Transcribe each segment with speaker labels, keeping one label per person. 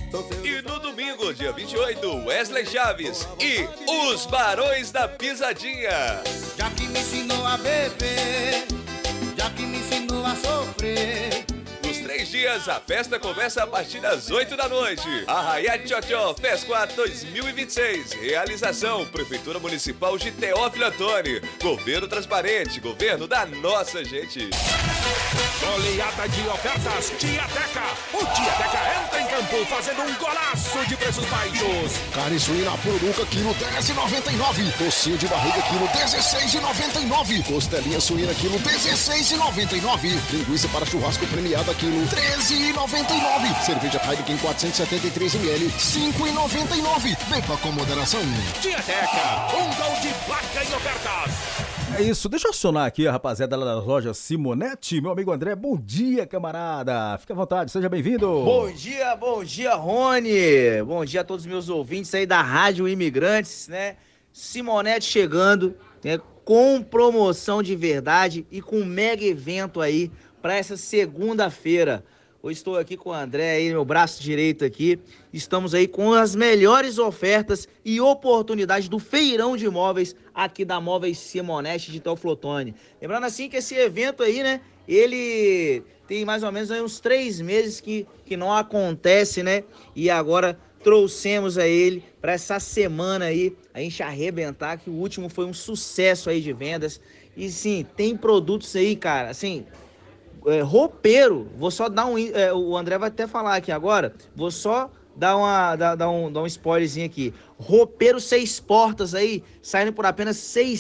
Speaker 1: E no domingo, dia 28, Wesley Chaves e os Barões da Pisadinha.
Speaker 2: Já que me ensinou a beber, já que me ensinou a sofrer.
Speaker 1: Nos 3 dias, a festa começa a partir das 8 da noite. Arraiá Tchotchó Fesquá 2026. Realização, Prefeitura Municipal de Teófilo Otoni. Governo transparente, governo da nossa gente.
Speaker 3: Goleada de ofertas Tiateca. O Tiateca entra em campo fazendo um golaço de preços baixos.
Speaker 4: Carne suína pururuca, quilo 10,99. Tocinho de barriga, quilo 16,99. Costelinha suína, quilo 16,99. Linguiça para churrasco premiada, quilo 13,99. Cerveja Heineken 473 ml, 5,99. Beba com moderação.
Speaker 3: Tiateca, um gol de placa em ofertas.
Speaker 5: É isso, deixa eu acionar aqui a rapaziada lá da loja Simonetti, meu amigo André. Bom dia, camarada. Fica à vontade, seja bem-vindo.
Speaker 6: Bom dia, Rony. Bom dia a todos os meus ouvintes aí da Rádio Imigrantes, né? Simonetti chegando, né, com promoção de verdade e com um mega evento aí para essa segunda-feira. Hoje estou aqui com o André aí, meu braço direito aqui. Estamos aí com as melhores ofertas e oportunidades do feirão de imóveis aqui da Móveis Simonetti de Teófilo Otoni. Lembrando assim que esse evento aí, né, ele tem mais ou menos aí uns 3 meses que não acontece, né? E agora trouxemos a ele para essa semana aí, a gente arrebentar, que o último foi um sucesso aí de vendas. E sim, tem produtos aí, cara, assim... roupeiro, vou só dar o André vai até falar aqui agora, vou só dar um spoilerzinho aqui. Roupeiro 6 portas aí, saindo por apenas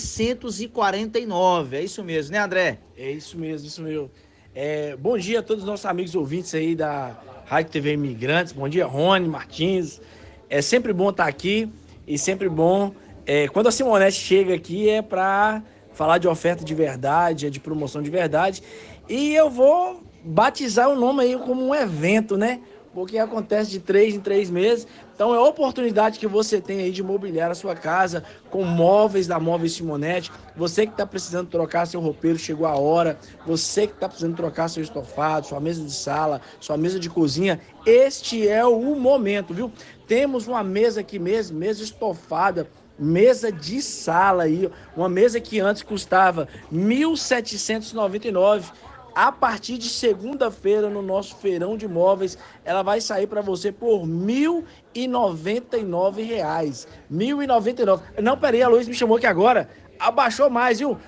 Speaker 6: 649, é isso mesmo, né, André?
Speaker 7: É isso mesmo. Bom dia a todos os nossos amigos ouvintes aí da Rádio TV Imigrantes, bom dia Rony, Martins, é sempre bom estar aqui e sempre bom, quando a Simonetti chega aqui é para falar de oferta de verdade, de promoção de verdade. E eu vou batizar o nome aí como um evento, né? Porque acontece de 3 em 3 meses. Então é a oportunidade que você tem aí de mobiliar a sua casa com móveis da Móveis Simonetti. Você que está precisando trocar seu roupeiro, chegou a hora. Você que está precisando trocar seu estofado, sua mesa de sala, sua mesa de cozinha. Este é o momento, viu? Temos uma mesa aqui mesmo, mesa estofada, mesa de sala aí. Uma mesa que antes custava R$ 1.799. A partir de segunda-feira, no nosso feirão de imóveis, ela vai sair para você por R$ 1.099. R$ 1.099. Não, peraí, a Luiz me chamou aqui agora. Abaixou mais, viu? R$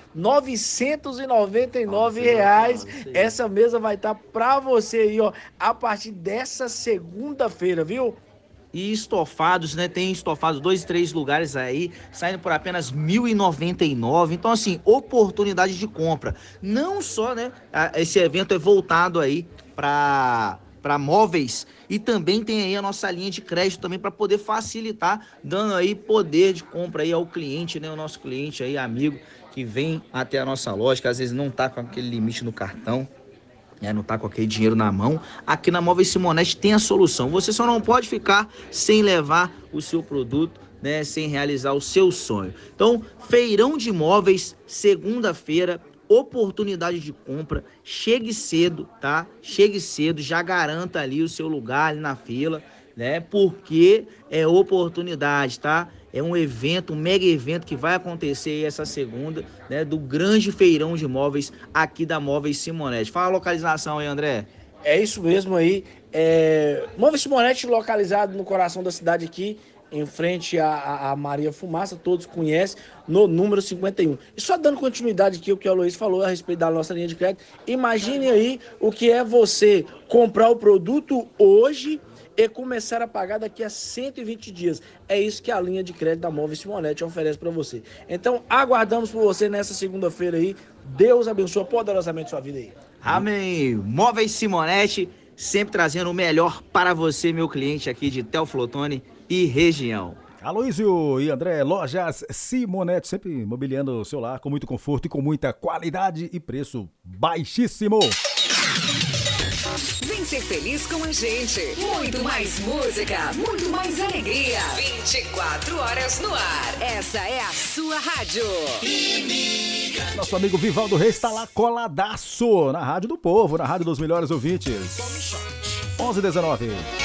Speaker 7: 999. Essa mesa vai estar para você aí, ó, a partir dessa segunda-feira, viu?
Speaker 6: E estofados, né? Tem estofados 2 e 3 lugares aí, saindo por apenas R$ 1.099. Então, assim, oportunidade de compra. Não só, né? Esse evento é voltado aí para móveis e também tem aí a nossa linha de crédito também para poder facilitar, dando aí poder de compra aí ao cliente, né? O nosso cliente aí, amigo, que vem até a nossa loja, que às vezes não tá com aquele limite no cartão, não tá com aquele dinheiro na mão. Aqui na Móveis Simonetti tem a solução. Você só não pode ficar sem levar o seu produto, né, sem realizar o seu sonho. Então, feirão de imóveis, segunda-feira, oportunidade de compra. Chegue cedo, tá? Chegue cedo, já garanta ali o seu lugar ali na fila, né? Porque é oportunidade, tá? É um evento, um mega evento que vai acontecer aí essa segunda, né? Do grande feirão de imóveis aqui da Móveis Simonetti. Fala a localização aí, André.
Speaker 7: É isso mesmo aí. Móveis Simonetti localizado no coração da cidade aqui, em frente à Maria Fumaça, todos conhecem, no número 51. E só dando continuidade aqui o que a Luiz falou a respeito da nossa linha de crédito, imagine aí o que é você comprar o produto hoje e começar a pagar daqui a 120 dias. É isso que a linha de crédito da Móveis Simonetti oferece para você. Então, aguardamos por você nessa segunda-feira aí. Deus abençoe poderosamente sua vida aí.
Speaker 6: Amém. Móveis Simonetti, sempre trazendo o melhor para você, meu cliente aqui de Teófilo Otoni e região.
Speaker 5: Aloysio e André, lojas Simonetti, sempre mobiliando o seu lar com muito conforto e com muita qualidade e preço baixíssimo.
Speaker 8: Vem ser feliz com a gente. Muito mais música, muito mais alegria. 24 horas no ar. Essa é a sua rádio.
Speaker 5: Nosso amigo Vivaldo Reis está lá coladaço na Rádio do Povo, na Rádio dos Melhores Ouvintes. 11h19.